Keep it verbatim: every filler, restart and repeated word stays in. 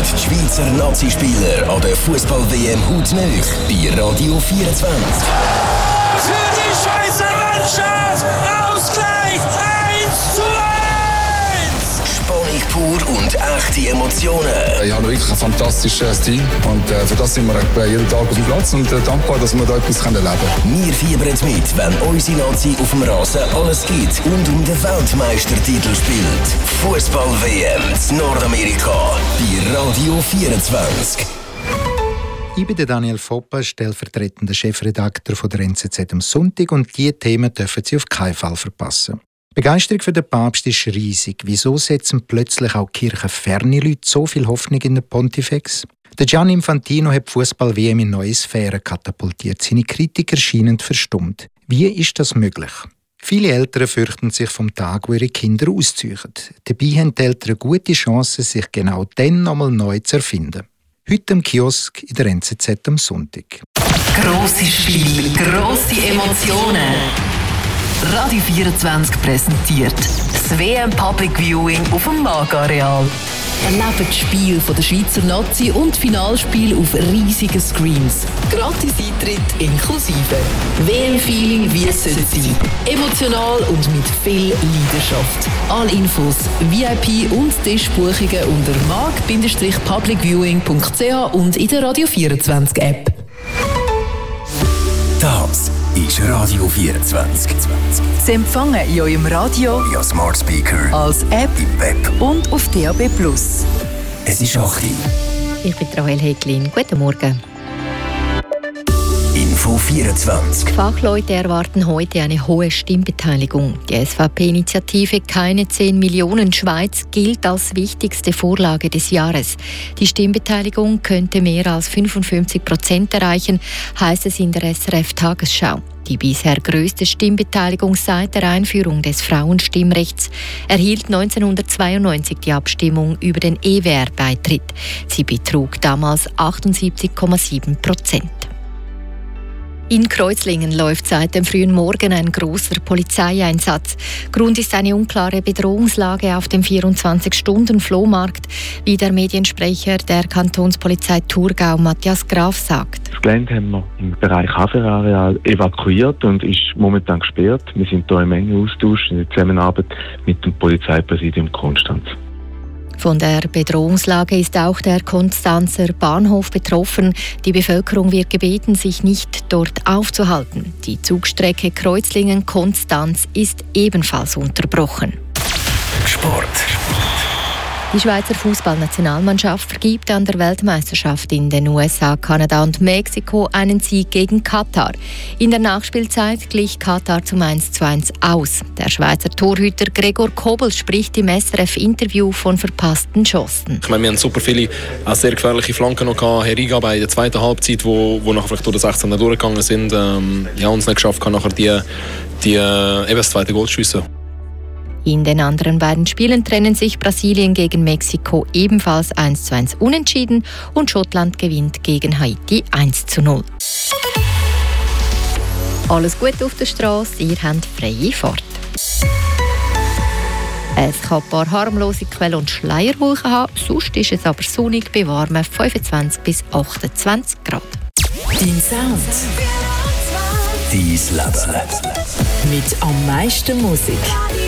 die Schweizer Nazispieler an der Fußball-W M hautnah bei Radio vierundzwanzig. Für die Schweizer Mannschaft Ausgleich eins zu eins! Spannung pur und echte Emotionen. Ich habe wirklich ein fantastisches Team und äh, für das sind wir jeden Tag auf dem Platz und äh, dankbar, dass wir da etwas erleben können. Wir fiebern mit, wenn unsere Nazi auf dem Rasen alles gibt und um den Weltmeistertitel spielt. Fußball-W M in Nordamerika bei Radio vierundzwanzig. Ich bin Daniel Foppa, stellvertretender Chefredakteur von der N Z Z am Sonntag, und diese Themen dürfen Sie auf keinen Fall verpassen. Die Begeisterung für den Papst ist riesig. Wieso setzen plötzlich auch kirchenferne Leute so viel Hoffnung in den Pontifex? Der Gianni Infantino hat die Fußball-W M in neue Sphären katapultiert. Seine Kritiker scheinen verstummt. Wie ist das möglich? Viele Eltern fürchten sich vom Tag, wo ihre Kinder ausziehen. Dabei haben die Eltern gute Chancen, sich genau dann nochmal neu zu erfinden. Heute im Kiosk in der N Z Z am Sonntag. Grosse Spiele, grosse Emotionen. Radio vierundzwanzig präsentiert das W M Public Viewing auf dem Mag-Areal. Erlebt das Spiel von der Schweizer Nazi und Finalspiel auf riesigen Screens. Gratis Eintritt inklusive. W M-Feeling, wie es sollte sein. Emotional und mit viel Leidenschaft. Alle Infos, V I P und Tischbuchungen unter mag Bindestrich public viewing punkt c h und in der Radio vierundzwanzig App. Das ist Radio vierundzwanzig. Sie empfangen in eurem Radio, via Smart Speaker, als App im Web und auf D A B plus. Es ist acht Uhr. Ich bin Rahel Heglin. Guten Morgen. Info vierundzwanzig. Fachleute erwarten heute eine hohe Stimmbeteiligung. Die S V P-Initiative «Keine zehn Millionen Schweiz» gilt als wichtigste Vorlage des Jahres. Die Stimmbeteiligung könnte mehr als fünfundfünfzig Prozent erreichen, heißt es in der S R F-Tagesschau. Die bisher größte Stimmbeteiligung seit der Einführung des Frauenstimmrechts erhielt neunzehnhundertzweiundneunzig die Abstimmung über den E W R-Beitritt. Sie betrug damals achtundsiebzig Komma sieben Prozent. In Kreuzlingen läuft seit dem frühen Morgen ein grosser Polizeieinsatz. Grund ist eine unklare Bedrohungslage auf dem vierundzwanzig-Stunden-Flohmarkt, wie der Mediensprecher der Kantonspolizei Thurgau, Matthias Graf, sagt. Das Gelände haben wir im Bereich Haferareal evakuiert und ist momentan gesperrt. Wir sind hier im engen Austausch in der Zusammenarbeit mit dem Polizeipräsidium Konstanz. Von der Bedrohungslage ist auch der Konstanzer Bahnhof betroffen. Die Bevölkerung wird gebeten, sich nicht dort aufzuhalten. Die Zugstrecke Kreuzlingen-Konstanz ist ebenfalls unterbrochen. Sport. Die Schweizer Fußballnationalmannschaft vergibt an der Weltmeisterschaft in den U S A, Kanada und Mexiko einen Sieg gegen Katar. In der Nachspielzeit glich Katar zum eins zu eins aus. Der Schweizer Torhüter Gregor Kobel spricht im S R F-Interview von verpassten Chancen. Ich meine, wir haben super viele auch sehr gefährliche Flanken noch gehabt. Herr Riga bei der zweiten Halbzeit, wo, wo nachher vielleicht durch den sechzehner durchgegangen sind, ähm, ja, uns nicht geschafft haben, nachher die, die äh, eben das zweite Goal zu schiessen. In den anderen beiden Spielen trennen sich Brasilien gegen Mexiko ebenfalls eins zu eins unentschieden und Schottland gewinnt gegen Haiti eins zu null. Alles gut auf der Straße, ihr habt freie Fahrt. Es kann ein paar harmlose Quellen und Schleierwolken haben, sonst ist es aber sonnig bei warmen fünfundzwanzig bis achtundzwanzig Grad. Dein Sound. Dein Leben. Mit am meisten Musik.